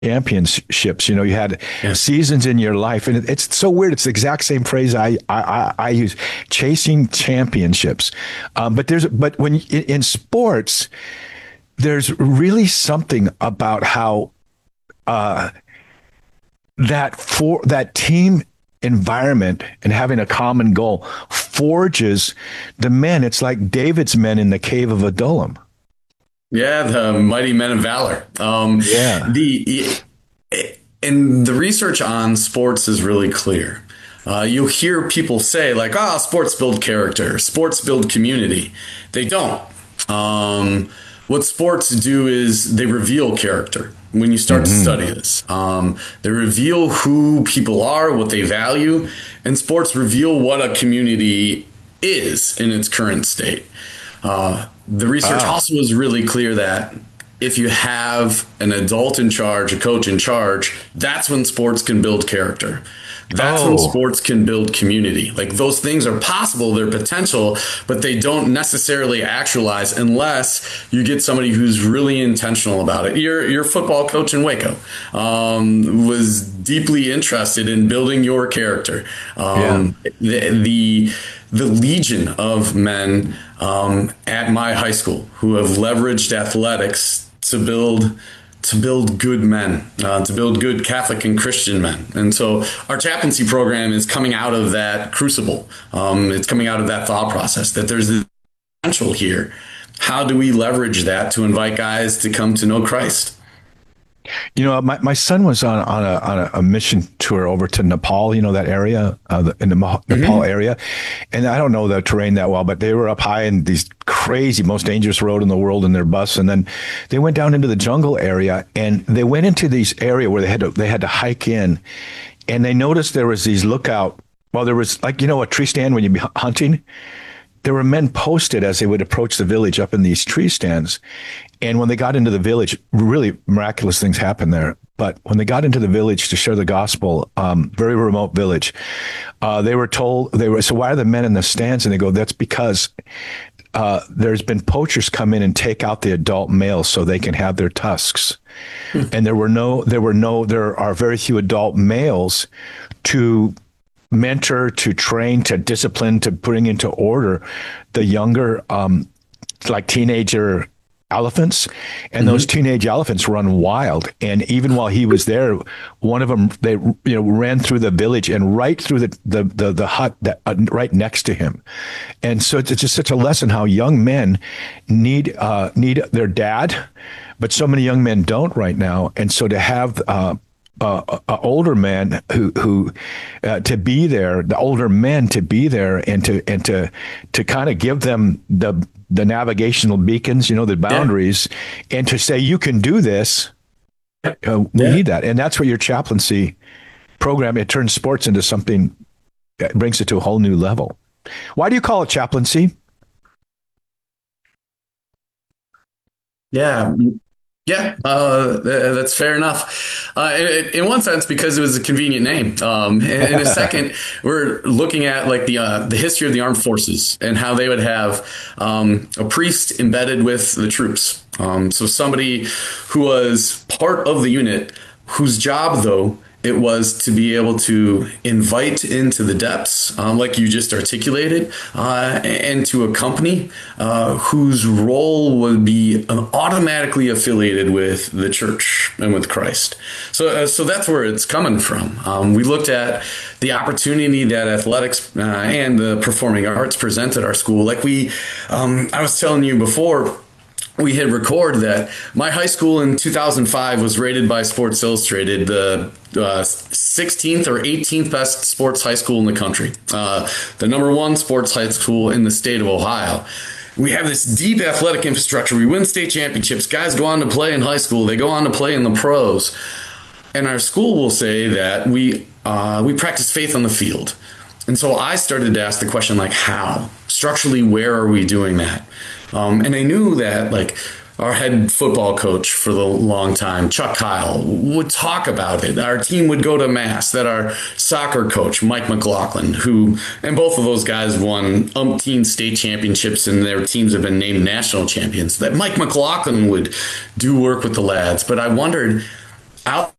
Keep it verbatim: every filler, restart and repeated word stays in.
championships. You know, you had Yeah. seasons in your life, and it, it's so weird. It's the exact same phrase I I, I, I use: chasing championships. Um, but there's but when in, in sports, there's really something about how uh, that for that team environment and having a common goal forges the men. It's like David's men in the cave of Adullam. Yeah, the mighty men of valor. Um, Yeah. the and the research on sports is really clear. Uh, you'll hear people say like, "Ah, oh, sports build character, sports build community." They don't. Um, what sports do is they reveal character. When you start to Mm-hmm. study this, um, they reveal who people are, what they value, and sports reveal what a community is in its current state. Uh, the research Wow. also is really clear that if you have an adult in charge, a coach in charge, that's when sports can build character. That's when Oh. sports can build community. Like those things are possible, they're potential, but they don't necessarily actualize unless you get somebody who's really intentional about it. Your your football coach in Waco um, was deeply interested in building your character. Yeah. Um, the, the the legion of men um, at my high school who have leveraged athletics to build to build good men, uh, to build good Catholic and Christian men. And so our chaplaincy program is coming out of that crucible. Um, it's coming out of that thought process that there's the potential here. How do we leverage that to invite guys to come to know Christ? You know, my, my son was on on a on a, a mission tour over to Nepal. You know that area, uh, the, in the Nepal Mm-hmm. area, and I don't know the terrain that well, but they were up high in these crazy, most dangerous road in the world in their bus, and then they went down into the jungle area, and they went into these area where they had to they had to hike in, and they noticed there was these lookout. Well, there was like you know a tree stand when you'd be hunting. There were men posted as they would approach the village up in these tree stands. And when they got into the village, really miraculous things happened there. But when they got into the village to share the gospel, um, very remote village, uh, they were told, they were, so why are the men in the stands? And they go, that's because uh, there's been poachers come in and take out the adult males so they can have their tusks. Hmm. And there were no, there were no, there are very few adult males to mentor, to train, to discipline, to bring into order the younger, um, like teenager elephants. And mm-hmm. those teenage elephants run wild. And even while he was there, one of them, they, you know, ran through the village and right through the, the, the, the hut that uh, right next to him. And so it's, it's just such a lesson how young men need, uh, need their dad, but so many young men don't right now. And so to have, uh, Uh, an older man who who uh, to be there, the older men to be there and to and to to kind of give them the the navigational beacons, you know, the boundaries, yeah. and to say you can do this. Uh, we yeah. need that, and that's what your chaplaincy program. It turns sports into something, it brings it to a whole new level. Why do you call it chaplaincy? Yeah. Yeah, uh, that's fair enough. Uh, in, in one sense, because it was a convenient name. Um, in, in a second, we're looking at like the uh, the history of the armed forces and how they would have um, a priest embedded with the troops. Um, so somebody who was part of the unit, whose job though it was to be able to invite into the depths, um, like you just articulated, uh, and to accompany, uh, whose role would be automatically affiliated with the church and with Christ. So, uh, so that's where it's coming from. Um, we looked at the opportunity that athletics uh, and the performing arts present at our school. Like we, um, I was telling you before, we hit record that my high school in two thousand five was rated by Sports Illustrated the uh, sixteenth or eighteenth best sports high school in the country, uh, the number one sports high school in the state of Ohio. We have this deep athletic infrastructure. We win state championships. Guys go on to play in high school. They go on to play in the pros. And our school will say that we uh, we practice faith on the field. And so I started to ask the question, like, how? Structurally, where are we doing that? Um, and I knew that, like, our head football coach for the long time, Chuck Kyle, would talk about it. Our team would go to mass, that our soccer coach, Mike McLaughlin, who, and both of those guys won umpteen state championships and their teams have been named national champions, that Mike McLaughlin would do work with the lads. But I wondered, out